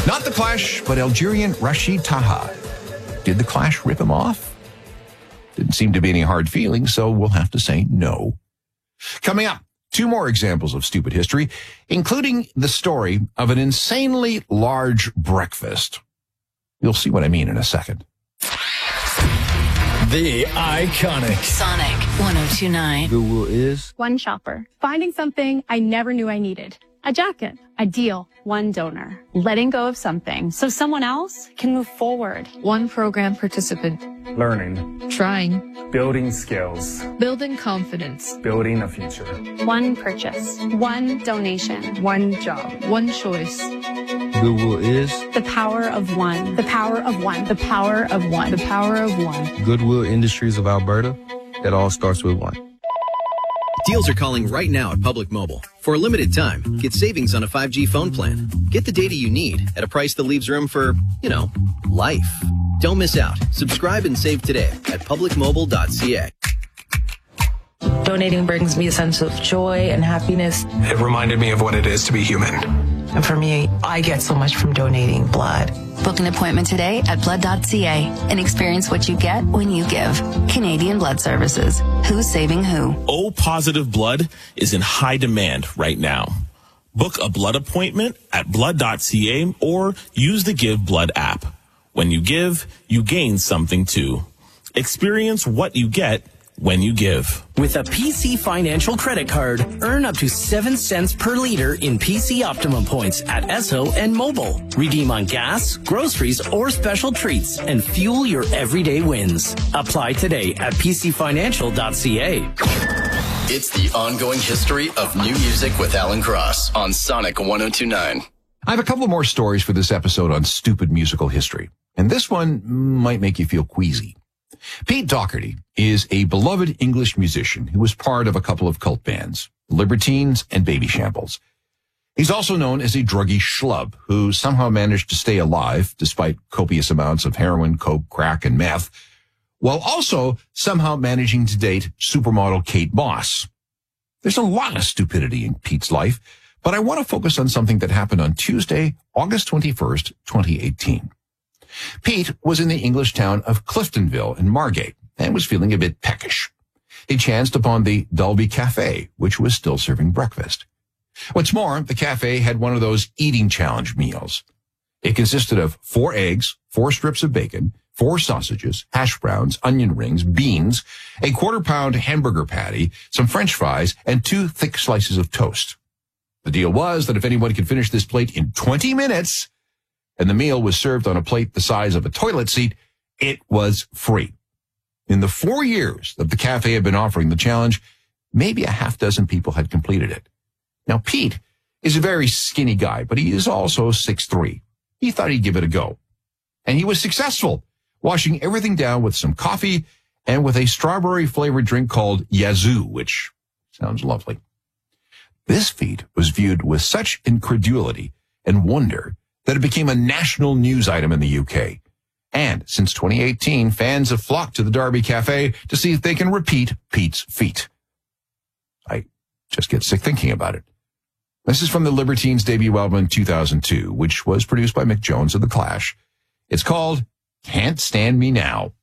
Not The Clash, but Algerian Rashid Taha. Did The Clash rip him off? Didn't seem to be any hard feelings, so we'll have to say no. Coming up, 2 more examples of stupid history, including the story of an insanely large breakfast. You'll see what I mean in a second. The iconic Sonic 102.9. Goodwill is one shopper. Finding something I never knew I needed. A jacket. A deal. One donor. Letting go of something so someone else can move forward. One program participant. Learning. Trying. Building skills. Building confidence. Building a future. One purchase. One donation. One job. One choice. Goodwill is the power of one. The power of one. The power of one. The power of one. Goodwill Industries of Alberta. It all starts with one. Deals are calling right now at Public Mobile. For a limited time, get savings on a 5G phone plan. Get the data you need at a price that leaves room for, life. Don't miss out. Subscribe and save today at publicmobile.ca. Donating brings me a sense of joy and happiness. It reminded me of what it is to be human. And for me, I get so much from donating blood. Book an appointment today at blood.ca and experience what you get when you give. Canadian Blood Services. Who's saving who? O-positive blood is in high demand right now. Book a blood appointment at blood.ca or use the Give Blood app. When you give, you gain something too. Experience what you get when you give. With a PC Financial credit card, earn up to 7 cents per liter in PC Optimum points at Esso and Mobile. Redeem on gas, groceries, or special treats and fuel your everyday wins. Apply today at pcfinancial.ca. It's the ongoing history of new music with Alan Cross on Sonic 102.9. I have a couple more stories for this episode on stupid musical history, and this one might make you feel queasy. Pete Doherty is a beloved English musician who was part of a couple of cult bands, Libertines and Baby Shambles. He's also known as a druggy schlub who somehow managed to stay alive despite copious amounts of heroin, coke, crack, and meth, while also somehow managing to date supermodel Kate Moss. There's a lot of stupidity in Pete's life, but I want to focus on something that happened on Tuesday, August 21st, 2018. Pete was in the English town of Cliftonville in Margate and was feeling a bit peckish. He chanced upon the Dalby Cafe, which was still serving breakfast. What's more, the cafe had one of those eating challenge meals. It consisted of 4 eggs, 4 strips of bacon, 4 sausages, hash browns, onion rings, beans, a 1/4-pound hamburger patty, some French fries, and 2 thick slices of toast. The deal was that if anyone could finish this plate in 20 minutes, and the meal was served on a plate the size of a toilet seat, it was free. In the 4 years that the cafe had been offering the challenge, maybe a half dozen people had completed it. Now, Pete is a very skinny guy, but he is also 6'3". He thought he'd give it a go. And he was successful, washing everything down with some coffee and with a strawberry-flavored drink called Yazoo, which sounds lovely. This feat was viewed with such incredulity and wonder that it became a national news item in the UK. And since 2018, fans have flocked to the Derby Cafe to see if they can repeat Pete's feat. I just get sick thinking about it. This is from the Libertines' debut album in 2002, which was produced by Mick Jones of The Clash. It's called Can't Stand Me Now.